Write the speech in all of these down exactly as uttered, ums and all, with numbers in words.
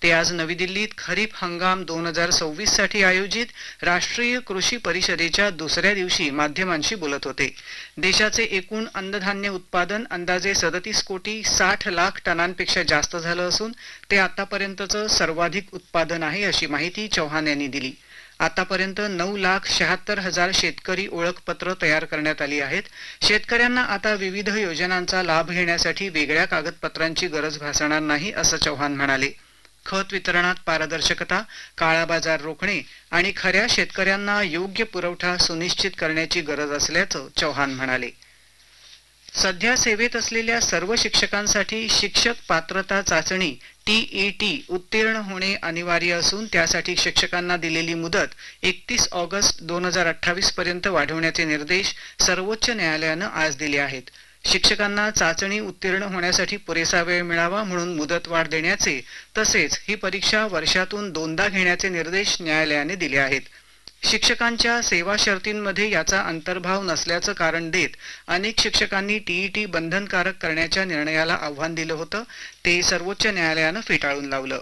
ते आज नवी दिल्लीत खरीप हंगाम दोन हजार सव्वीस साठी आयोजित राष्ट्रीय कृषी परिषदेच्या दुसऱ्या दिवशी माध्यमांशी बोलत होते. देशाचे एकूण अन्नधान्य उत्पादन अंदाजे सदतीस कोटी साठ लाख टनांपेक्षा जास्त झालं असून ते आतापर्यंतचं सर्वाधिक उत्पादन आहे अशी माहिती चौहान यांनी दिली. आतापर्यंत नऊ लाख शहात्तर हजार शेतकरी ओळखपत्र तयार करण्यात आली आहेत. शेतकऱ्यांना आता विविध योजनांचा लाभ घेण्यासाठी वेगळ्या कागदपत्रांची गरज भासणार नाही असं चौहान म्हणाले. खत वितरणात पारदर्शकता, काळा बाजार रोखणे आणि खऱ्या शेतकऱ्यांना योग्य पुरवठा सुनिश्चित करण्याची गरज असल्याचं चौहान म्हणाले. सध्या सेवेत असलेल्या सर्व शिक्षकांसाठी शिक्षक पात्रता चाचणी टीईटी उत्तीर्ण होणे अनिवार्य असून त्यासाठी शिक्षकांना दिलेली मुदत एकतीस ऑगस्ट दोन हजार अठ्ठावीस पर्यंत वाढवण्याचे निर्देश सर्वोच्च न्यायालयानं आज दिले आहेत. शिक्षकांना चाचणी उत्तीर्ण होण्यासाठी पुरेसा वेळ मिळावा म्हणून मुदतवाढ देण्याचे तसेच ही परीक्षा वर्षातून दोनदा घेण्याचे निर्देश न्यायालयाने दिले आहेत. शिक्षकांच्या सेवा शर्तींमध्ये याचा अंतर्भाव नसल्याचं कारण देत अनेक शिक्षकांनी टीईटी बंधनकारक करण्याच्या निर्णयाला आव्हान दिलं होतं. ते सर्वोच्च न्यायालयानं फेटाळून लावलं.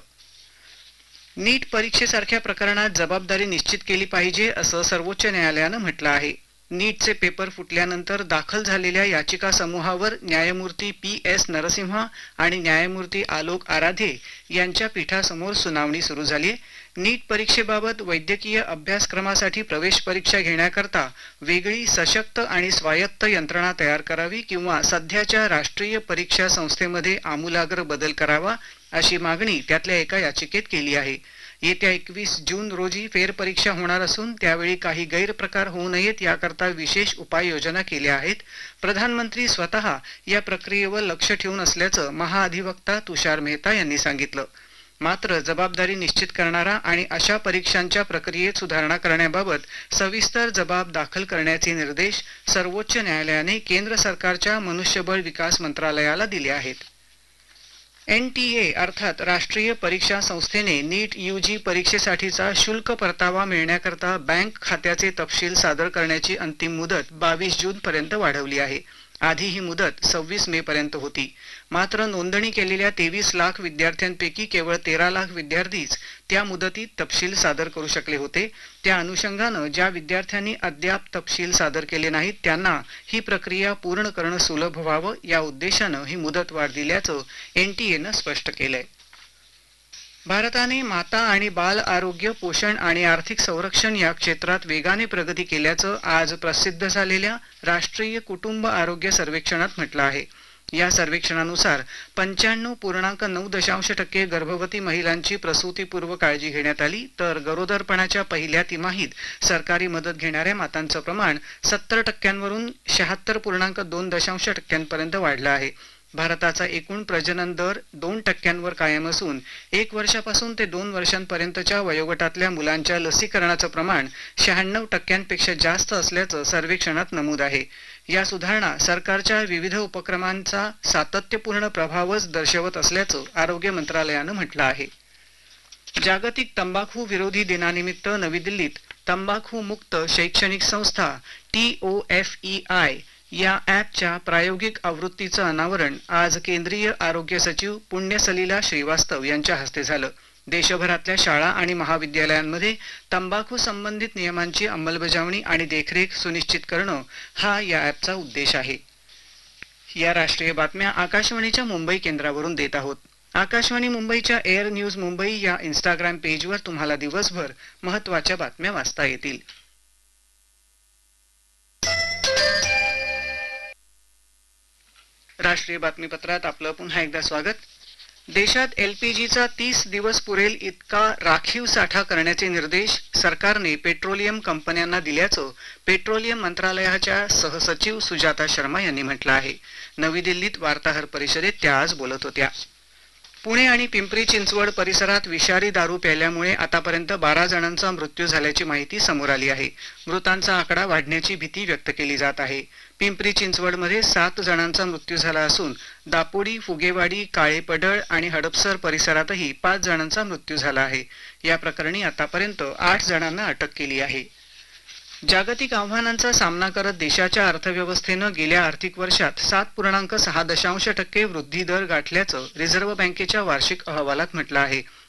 नीट परीक्षेसारख्या प्रकरणात जबाबदारी निश्चित केली पाहिजे असं सर्वोच्च न्यायालयानं म्हटलं आहे. नीटचे पेपर फुटल्यानंतर दाखल झालेल्या याचिका समूहावर न्यायमूर्ती पी एस नरसिम्हा आणि न्यायमूर्ती आलोक आराधे यांच्या पीठासमोर सुनावणी सुरू झाली आहे. नीट परीक्षेबाबत वैद्यकीय अभ्यासक्रमासाठी प्रवेश परीक्षा घेण्याकरता वेगळी सशक्त आणि स्वायत्त यंत्रणा तयार करावी किंवा सध्याच्या राष्ट्रीय परीक्षा संस्थेमध्ये आमूलाग्र बदल करावा अशी मागणी त्यातल्या एका याचिकेत केली आहे. येत्या एकवीस जून रोजी फेरपरीक्षा होणार असून त्यावेळी काही गैरप्रकार होऊ नयेत याकरता विशेष उपाययोजना केल्या आहेत. प्रधानमंत्री स्वतः या प्रक्रियेवर लक्ष ठेवून असल्याचं महाअधिवक्ता तुषार मेहता यांनी सांगितलं. मात्र जबाबदारी निश्चित करणारा आणि अशा परीक्षांच्या प्रक्रियेत सुधारणा करण्याबाबत सविस्तर जबाब दाखल करण्याचे निर्देश सर्वोच्च न्यायालयाने केंद्र सरकारच्या मनुष्यबळ विकास मंत्रालयाला दिले आहेत. एन टी ए अर्थात राष्ट्रीय परीक्षा संस्थेने नीट यूजी परीक्षेसाठीचा शुल्क परतावा मिळण्याकरता बँक खात्याचे तपशील सादर करण्याची अंतिम मुदत बावीस जून पर्यंत वाढवली आहे. आधी ही मुदत सव्वीस मे पर्यंत होती. मात्र नोंदणी केलेल्या तेवीस लाख विद्यार्थ्यांपैकी केवळ तेरा लाख विद्यार्थीच त्या मुदतीत तपशील सादर करू शकले होते. त्या अनुषंगानं ज्या विद्यार्थ्यांनी अद्याप तपशील सादर केले नाहीत त्यांना ही प्रक्रिया पूर्ण करणं सुलभ व्हावं या उद्देशानं ही मुदतवाढ दिल्याचं एनटीएनं स्पष्ट केलंय. भारताने माता आणि बाल आरोग्य, पोषण आणि आर्थिक संरक्षण या क्षेत्रात वेगाने प्रगती केल्याचं आज प्रसिद्ध झालेल्या राष्ट्रीय कुटुंब आरोग्य सर्वेक्षणात म्हटलं आहे. या सर्वेक्षणानुसार पंच्याण्णव पूर्णांक नऊ दशांश टक्के गर्भवती महिलांची प्रसूतीपूर्व काळजी घेण्यात आली, तर गरोदरपणाच्या पहिल्या तिमाहीत सरकारी मदत घेणाऱ्या मातांचं प्रमाण सत्तर टक्क्यांवरून शहात्तर पूर्णांक दोन दशांश टक्क्यांपर्यंत वाढलं आहे. भारताचा एकूण प्रजनन दर दोन टक्क्यांवर कायम असून एक वर्षापासून ते दोन वर्षांपर्यंतच्या वयोगटातल्या मुलांच्या लसीकरणाचं प्रमाण शहाण्णव टक्क्यांपेक्षा जास्त असल्याचं सर्वेक्षणात नमूद आहे. या सुधारणा सरकारच्या विविध उपक्रमांचा सातत्यपूर्ण प्रभावच दर्शवत असल्याचं आरोग्य मंत्रालयानं म्हटलं आहे. जागतिक तंबाखू विरोधी दिनानिमित्त नवी दिल्लीत तंबाखू मुक्त शैक्षणिक संस्था T O F E I या ॲपच्या प्रायोगिक आवृत्तीचं अनावरण आज केंद्रीय आरोग्य सचिव पुण्य सलिला श्रीवास्तव यांच्या हस्ते झालं. देशभरातल्या शाळा आणि महाविद्यालयांमध्ये तंबाखू संबंधित नियमांची अंमलबजावणी आणि देखरेख सुनिश्चित करणं हा या ॲपचा उद्देश आहे. या राष्ट्रीय बातम्या आकाशवाणीच्या मुंबई केंद्रावरून देत आहोत. आकाशवाणी मुंबईच्या एअर न्यूज मुंबई या इंस्टाग्राम पेजवर तुम्हाला दिवसभर महत्त्वाच्या बातम्या वाचता येतील. राष्ट्रीय बातमीपत्रात आपलं पुन्हा एकदा स्वागत. देशात एलपीजीचा तीस दिवस पुरेल इतका राखीव साठा करण्याचे निर्देश सरकारने पेट्रोलियम कंपन्यांना दिल्याचं पेट्रोलियम मंत्रालयाच्या सहसचिव सुजाता शर्मा यांनी म्हटलं आहे. नवी दिल्लीत वार्ताहर परिषदेत त्या आज बोलत होत्या. पुणे आणि पिंपरी चिंचवड परिसरात विषारी दारू प्यायल्यामुळे आतापर्यंत बारा जणांचा मृत्यू झाल्याची माहिती समोर आली आहे. मृतांचा आकडा वाढण्याची भीती व्यक्त केली जात आहे. पिंपरी चिंचवडमध्ये सात जणांचा मृत्यू झाला असून दापोडी, फुगेवाडी, काळेपडळ आणि हडपसर परिसरातही पाच जणांचा मृत्यू झाला आहे. या प्रकरणी आतापर्यंत आठ जणांना अटक केली आहे. जागतिक आव्हानांचा सामना करत देशाच्या अर्थव्यवस्थेनं गेल्या आर्थिक वर्षात सात पूर्णांक सहा दशांश टक्के वृद्धी दर गाठल्याचं रिझर्व्ह बँकेच्या वार्षिक अहवालात म्हटलं आहे.